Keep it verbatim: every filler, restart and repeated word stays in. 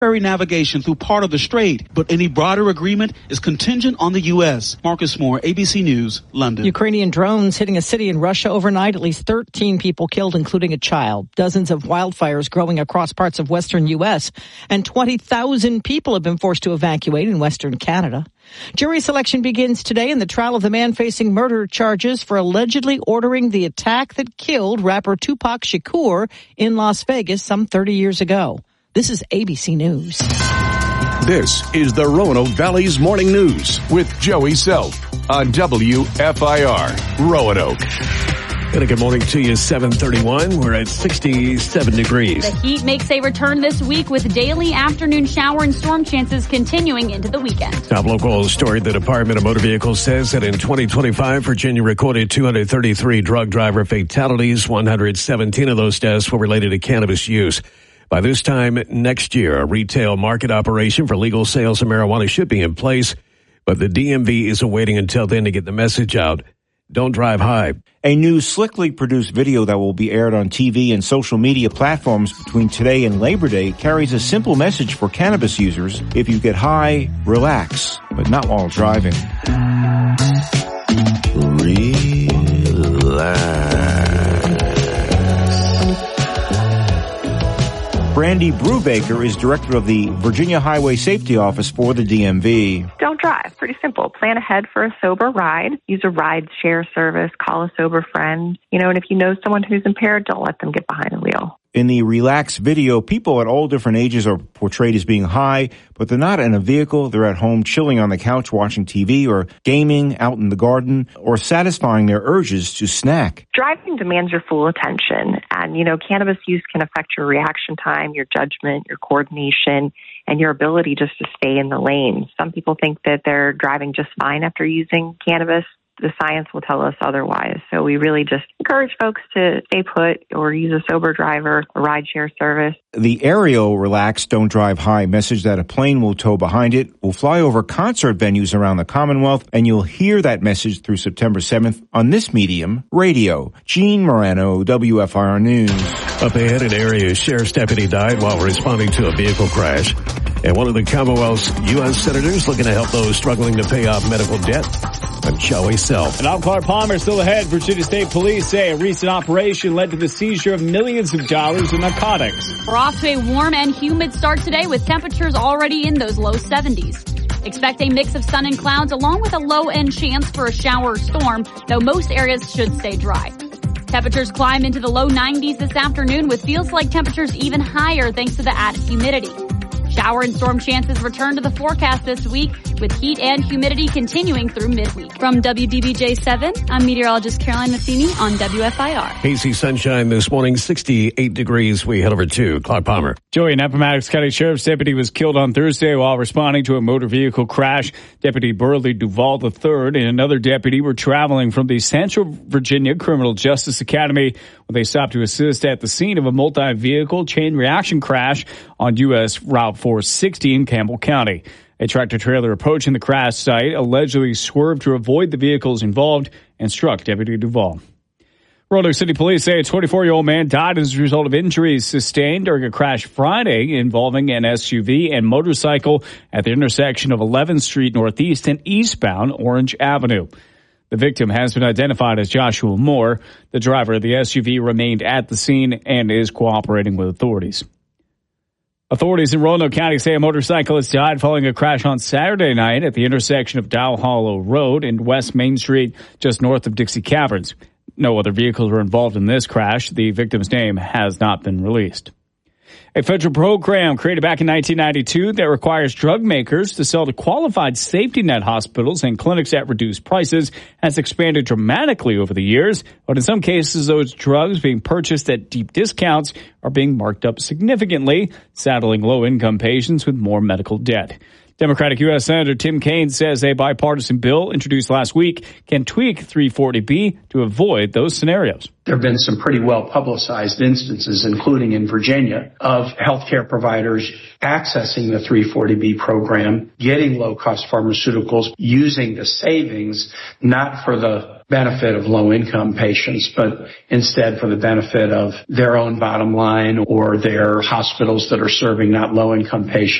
temporary navigation through part of the strait, but any broader agreement is contingent on the U S. Marcus Moore, A B C News, London. Ukrainian drones hitting a city in Russia overnight. At least thirteen people killed, including a child. Dozens of wildfires growing across parts of western U S, and twenty thousand people have been forced to evacuate in western Canada. Jury selection begins today in the trial of the man facing murder charges for allegedly ordering the attack that killed rapper Tupac Shakur in Las Vegas some thirty years ago. This is A B C News. This is the Roanoke Valley's Morning News with Joey Self on W F I R Roanoke. And a good morning to you, seven thirty-one. We're at sixty-seven degrees. The heat makes a return this week with daily afternoon shower and storm chances continuing into the weekend. Top local story, the Department of Motor Vehicles says that in twenty twenty-five, Virginia recorded two hundred thirty-three drug driver fatalities. one hundred seventeen of those deaths were related to cannabis use. By this time next year, a retail market operation for legal sales of marijuana should be in place, but the D M V isn't waiting until then to get the message out. Don't drive high. A new slickly produced video that will be aired on T V and social media platforms between today and Labor Day carries a simple message for cannabis users. If you get high, relax, but not while driving. Relax. Brandy Brubaker is director of the Virginia Highway Safety Office for the D M V. Don't drive. Pretty simple. Plan ahead for a sober ride. Use a ride share service. Call a sober friend. You know, and if you know someone who's impaired, don't let them get behind the wheel. In the Relax video, people at all different ages are portrayed as being high, but they're not in a vehicle. They're at home chilling on the couch watching T V or gaming out in the garden or satisfying their urges to snack. Driving demands your full attention. And, you know, cannabis use can affect your reaction time, your judgment, your coordination, and your ability just to stay in the lane. Some people think that they're driving just fine after using cannabis. The science will tell us otherwise. So we really just encourage folks to stay put or use a sober driver, a rideshare service. The aerial Relax, Don't Drive High message that a plane will tow behind it will fly over concert venues around the Commonwealth, and you'll hear that message through September seventh on this medium, radio. Gene Morano, W F I R News. Up ahead, an area sheriff's deputy died while responding to a vehicle crash. And one of the Commonwealth's U S senators looking to help those struggling to pay off medical debt. I'm Joey Self. And I'm Clark Palmer. Still ahead, Virginia State Police say a recent operation led to the seizure of millions of dollars in narcotics. We're off to a warm and humid start today with temperatures already in those low seventies. Expect a mix of sun and clouds along with a low-end chance for a shower or storm, though most areas should stay dry. Temperatures climb into the low nineties this afternoon with feels like temperatures even higher thanks to the added humidity. Shower and storm chances return to the forecast this week with heat and humidity continuing through midweek. From W D B J seven, I'm meteorologist Caroline Matheny on W F I R. Hazy sunshine this morning, sixty-eight degrees. We head over to Clark Palmer. Joey, an Appomattox County Sheriff's deputy was killed on Thursday while responding to a motor vehicle crash. Deputy Burley Duvall the third and another deputy were traveling from the Central Virginia Criminal Justice Academy when they stopped to assist at the scene of a multi-vehicle chain reaction crash on U S Route four sixty in Campbell County. A tractor-trailer approaching the crash site allegedly swerved to avoid the vehicles involved and struck Deputy Duvall. Roanoke City Police say a twenty-four-year-old man died as a result of injuries sustained during a crash Friday involving an S U V and motorcycle at the intersection of eleventh Street Northeast and eastbound Orange Avenue. The victim has been identified as Joshua Moore. The driver of the S U V remained at the scene and is cooperating with authorities. Authorities in Roanoke County say a motorcyclist died following a crash on Saturday night at the intersection of Dow Hollow Road and West Main Street, just north of Dixie Caverns. No other vehicles were involved in this crash. The victim's name has not been released. A federal program created back in nineteen ninety-two that requires drug makers to sell to qualified safety net hospitals and clinics at reduced prices has expanded dramatically over the years, but in some cases those drugs being purchased at deep discounts are being marked up significantly, saddling low-income patients with more medical debt. Democratic U S Senator Tim Kaine says a bipartisan bill introduced last week can tweak three forty B to avoid those scenarios. There have been some pretty well-publicized instances, including in Virginia, of healthcare providers accessing the three forty B program, getting low-cost pharmaceuticals, using the savings not for the benefit of low-income patients, but instead for the benefit of their own bottom line or their hospitals that are serving not low-income patients.